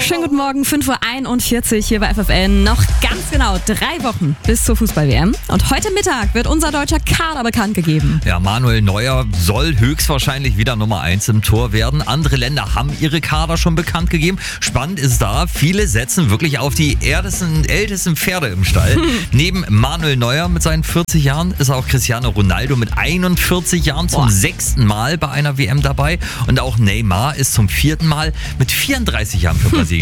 Schönen guten Morgen, 5:41 Uhr hier bei FFN. Noch ganz genau 3 Wochen bis zur Fußball-WM. Und heute Mittag wird unser deutscher Kader bekannt gegeben. Ja, Manuel Neuer soll höchstwahrscheinlich wieder Nummer 1 im Tor werden. Andere Länder haben ihre Kader schon bekannt gegeben. Spannend ist da, viele setzen wirklich auf die ältesten Pferde im Stall. Neben Manuel Neuer mit seinen 40 Jahren ist auch Cristiano Ronaldo mit 41 Jahren zum 6. Mal bei einer WM dabei. Und auch Neymar ist zum 4. Mal mit 34 Jahren für Brasilien